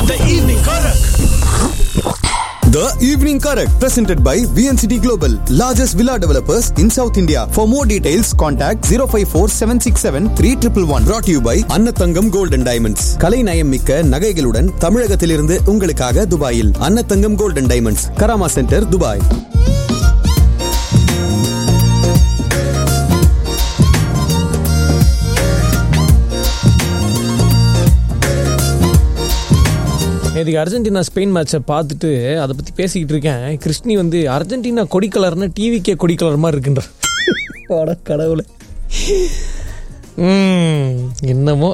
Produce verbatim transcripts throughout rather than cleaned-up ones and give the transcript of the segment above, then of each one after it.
The Evening Karak. The Evening Karak, presented by V N C T Global, largest villa developers in South India. For more details, contact zero five four seven six seven three one one one. Brought to you by Annathangam Gold and Diamonds. கலை நயம் மிக்க நகைகளுடன் தமிழகத்திலிருந்து உங்களுக்காக துபாயில் Annathangam Gold and Diamonds, Karama centre, Dubai. இதுக்கு Argentina Spain மேட்சை பார்த்துட்டு அதை பற்றி பேசிக்கிட்டு இருக்கேன். கிருஷ்ணி வந்து அர்ஜென்டினா கொடி கலர்னா டிவிக்கே கொடி கலர் மாதிரி இருக்குன்ற கடவுளை. என்னமோ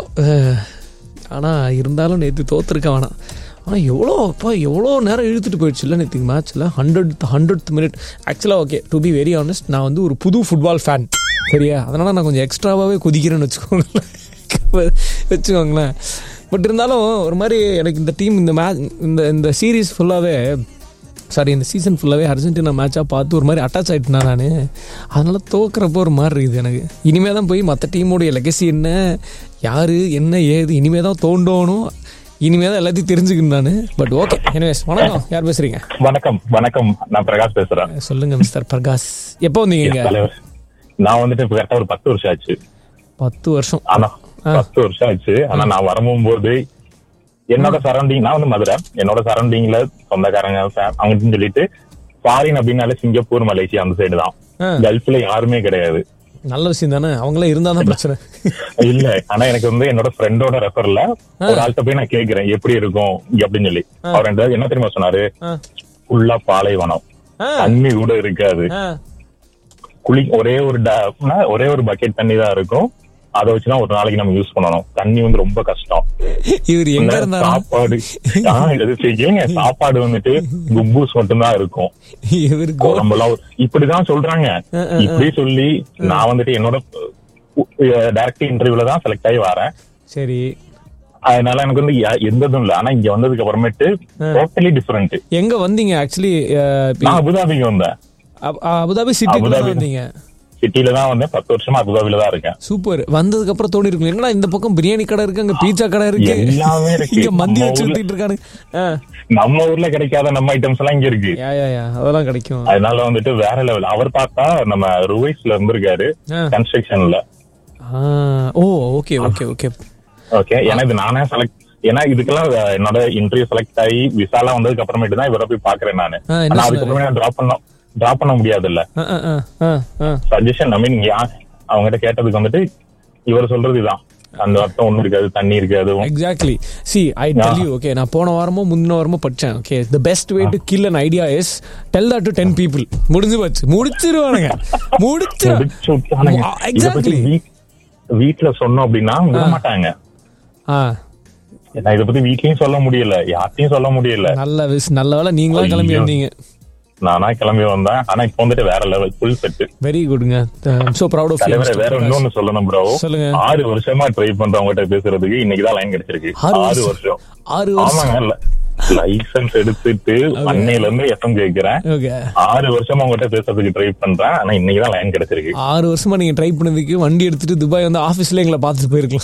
ஆனால் இருந்தாலும் நேற்று தோற்றுருக்க வேணாம். ஆனால் எவ்வளோ அப்பா எவ்வளோ நேரம் இழுத்துட்டு போயிடுச்சு இல்லை நேற்றுக்கு மேட்ச்சில். ஹண்ட்ரட் ஹண்ட்ரட் மினிட் ஆக்சுவலாக. Okay, to be very honest, நான் வந்து ஒரு புது ஃபுட்பால் ஃபேன் சரியா, அதனால் நான் கொஞ்சம் எக்ஸ்ட்ராவாகவே குதிக்கிறேன்னு வச்சுக்கோங்களேன் வச்சுக்கோங்களேன் பட் இருந்தாலும் ஒரு மாதிரி எனக்கு இந்த டீம் இந்த மேட்ச் இந்த இந்த சீரீஸ் ஃபுல்லாகவே சாரி இந்த சீசன் ஃபுல்லாகவே அர்ஜென்டினா மேட்சாக பார்த்து ஒரு மாதிரி அட்டாச் ஆகிட்டேன் நான். அதனால் தோக்குறப்போ ஒரு மாதிரி இருக்குது எனக்கு. இனிமேல் தான் போய் மற்ற டீமோடைய லெகசி என்ன, யார் என்ன ஏது இனிமேல் தான் தோண்டணும். இனிமேல் தான் எல்லாத்தையும் தெரிஞ்சுக்கணும் நான். பட் ஓகே, எனிவேஸ் வணக்கம். யார் பேசுறீங்க? வணக்கம். வணக்கம், நான் பிரகாஷ் பேசுறேன். சொல்லுங்க மிஸ்டர் பிரகாஷ், எப்போ வந்தீங்க? நான் வந்துட்டு இப்போ கரெக்டாக ஒரு பத்து வருஷம் ஆச்சு. பத்து வருஷம் ஆனா பத்து வருஷம் ஆச்சு. ஆனா நான் வரும்போது என்னோட சரௌண்டிங், நான் வந்து மதுரை, என்னோட சரௌண்டிங்ல சொந்தக்காரங்க அவங்கன்னு சொல்லிட்டு ஃபாரின் அப்படின்னாலே சிங்கப்பூர், மலேசியா அந்த சைடு தான். கல்ஃப்ல யாருமே கிடையாது. நல்ல விஷயம் தானே, அவங்களே இருந்தா தான் பிரச்சனை இல்ல. ஆனா எனக்கு வந்து என்னோட ஃப்ரெண்டோட ரெஃபர்ல ஒரு ஆள்கிட்ட போய் நான் கேக்குறேன் எப்படி இருக்கும் அப்படின்னு சொல்லி. அவர் என்ன தெரியுமா சொன்னாரு, ஃபுல்லா பாலைவனம், தண்ணி கூட இருக்காது, குளி ஒரே ஒரு ஒரே ஒரு பக்கெட் தண்ணி தான் இருக்கும், அதை வச்சுதான் ஒரு நாளைக்கு நம்ம யூஸ் பண்ணணும், தண்ணி வந்து ரொம்ப கஷ்டம். சாப்பாடு சாப்பாடு வந்துட்டு குப்பூஸ் மட்டும்தான் இருக்கும். நம்மளாம் இப்படிதான் சொல்றாங்க. இப்படி சொல்லி நான் வந்துட்டு என்னோட டைரக்ட் இன்டர்வியூல தான் செலக்ட் ஆகி வரேன். சரி, அதனால எனக்கு வந்து எந்த இதுவும் இல்ல. ஆனா இங்க வந்ததுக்கு அப்புறமேட்டு டோட்டலி டிஃபரெண்ட். எங்க வந்தீங்க? ஆக்சுவலி நான் அபுதாபிக்கு வந்தேன். அபுதாபி சிட்டில வந்தீங்க? சிட்டில தான் வந்தேன். பத்து வருஷமா அபுதாபில தான் இருக்கேன். சூப்பர். வந்ததுக்கு அப்புறம் தோணி இருக்கு, என்னடா இந்த பக்கம் பிரியாணி கடை இருக்கு, அங்க பீட்சா கடை இருக்கு, எல்லாமே இருக்கு, இங்க மந்தி வச்சு வித்துட்டு இருக்காங்க. நம்ம ஊர்ல கிடைக்காத நம்ம ஐட்டம்ஸ் எல்லாம் இங்க இருக்கு. அதெல்லாம் கிடைக்கும். அதனால வந்துட்டு வேற லெவல். அவர் பார்த்தா நம்ம ருவைஸ்ல இருந்திருக்காரு கன்ஸ்ட்ரக்ஷன்ல. ஓ ஓகே ஓகே ஓகே ஓகே. ஏன்னா இது நானே செலக்ட், ஏன்னா இதுக்கெல்லாம் என்னோட இன்டர்வியூ செலக்ட் ஆகி விசாலாம் வந்ததுக்கு அப்புறமேட்டு தான் இவரை போய் பாக்குறேன் நானு. ஆனா அதுக்கப்புறமே நான் டிராப் பண்ணோம் டிராப் பண்ண முடியாது இல்ல. சஜஷன் ஐ மீன் அவங்ககிட்ட கேட்டதுக்கு வந்துட்டு இவர் சொல்றது இதான், அந்த அர்த்தம் ஒண்ணு இருக்காது, தண்ணி இருக்காது. Exactly. C I tell you, okay, நான் போன வாரமோ முந்தின வாரமோ படிச்சேன். Okay, the best way to kill an idea is tell that to ten people. முடிஞ்சு போச்சு, முடிச்சிருவானுங்க முடிச்சிருவானுங்க. எக்ஸாக்ட்லி. வீட்ல சொன்னோம் அப்படின்னா விட மாட்டாங்க. நான் இத பத்தி வீட்லயும் சொல்ல முடியல, யார்ட்டையும் சொல்ல முடியல. நல்ல நல்ல வேளை நீங்களா கிளம்பி வந்தீங்க. நானா கிளம்பி வந்தேன். ஆனா இப்ப வந்துட்டு வேற level, full set. Very குட்ங்க. I'm so proud of you. வேற இன்னொன்னு சொல்லணும் ப்ரோ. சொல்லுங்க. ஆறு வருஷமா ட்ரை பண்றவங்ககிட்ட பேசுறதுக்கு இன்னைக்கு தான் லைன் கிடைச்சிருக்கு. ஆறு வருஷம் ஆறு வருஷம் லைசன்ஸ் எடுத்துட்டு அன்னையில இருந்து எஃப்எம் கேக்குறேன். ஆறு வருஷமா உங்ககிட்ட பேசுறதுக்கு ட்ரை பண்றேன். ஆனா இன்னைக்கு தான் லைன் கிடைச்சிருக்கு. ஆறு வருஷமா நீங்க ட்ரை பண்ணதுக்கு வண்டி எடுத்துட்டு துபாய் வந்து ஆபீஸ்ல எங்களை பாத்துட்டு போயிருக்கலாம்.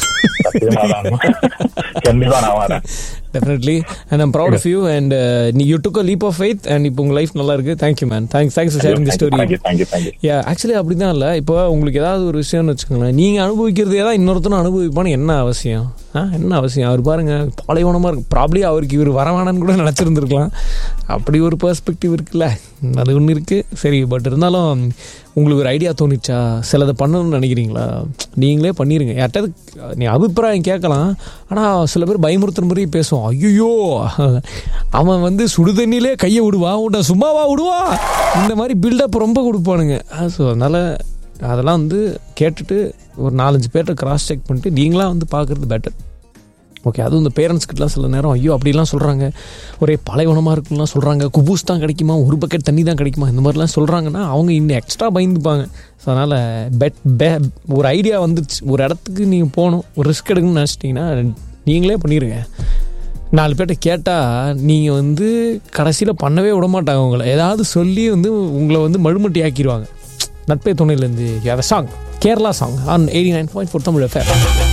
கண்டிப்பா நான் வரேன். Definitely, and I'm proud of you, and uh, you took a leap of faith, and இப்போ உங்க லைஃப் நல்லா இருக்கு. Thank you man. Thanks thanks for sharing the story. Thank you thank you thank you. Yeah, actually அப்படிதான் இல்ல. இப்போ உங்களுக்கு ஏதாவது ஒரு விஷயம்னு வச்சுக்கோங்களேன், நீங்க அனுபவிக்கிறதே தான் இன்னொருத்தனும் அனுபவிப்பான்னு என்ன அவசியம்? என்ன அவசியம்? அவர் பாருங்க பாலைவனமா இருக்கு, ப்ராப்ளி அவருக்கு இவர் வரவானான்னு கூட நினைச்சிருந்துருக்கலாம். அப்படி ஒரு பெர்ஸ்பெக்டிவ் இருக்குல்ல, அது ஒன்று இருக்கு. சரி, பட் இருந்தாலும் உங்களுக்கு ஒரு ஐடியா தோணிச்சா, சிலதை பண்ணணும்னு நினைக்கிறீங்களா, நீங்களே பண்ணிடுங்க. யார்ட்டாவது நீ அபிப்பிராயம் கேட்கலாம். ஆனால் சில பேர் பயமுறுத்துற மாதிரி பேசுவோம். ஐயோ அவன் வந்து சுடுதண்ணிலே கையை விடுவான், உன்னை சும்மாவா விடுவா, இந்த மாதிரி பில்டப் ரொம்ப கொடுப்பானுங்க. ஸோ அதனால் அதெல்லாம் வந்து கேட்டுட்டு ஒரு நாலஞ்சு பேர்கிட்ட கிராஸ் செக் பண்ணிட்டு நீங்களாம் வந்து பார்க்குறது பெட்டர். ஓகே, அதுவும் இந்த பேரண்ட்ஸ்கிட்டலாம் சில நேரம் ஐயோ அப்படிலாம் சொல்கிறாங்க, ஒரே பாலைவனமாக இருக்குலாம் சொல்கிறாங்க, குபூஸ் தான் கிடைக்குமா, ஒரு பக்கெட் தண்ணி தான் கிடைக்குமா, இந்த மாதிரிலாம் சொல்கிறாங்கன்னா அவங்க இன்னும் எக்ஸ்ட்ரா பயந்துப்பாங்க. ஸோ அதனால் பெட் பே ஒரு ஐடியா வந்துருச்சு, ஒரு இடத்துக்கு நீங்கள் போகணும், ஒரு ரிஸ்க் எடுக்கணும்னு நினச்சிட்டிங்கன்னா நீங்களே பண்ணிடுங்க. நாலு பேர்கிட்ட கேட்டால் நீங்கள் வந்து கடைசியில் பண்ணவே விட மாட்டாங்க. உங்களை ஏதாவது சொல்லி வந்து உங்களை வந்து மழுமட்டி ஆக்கிடுவாங்க. நட்பே துணையிலேருந்து song Kerala song on eighty nine point four Tamil FM.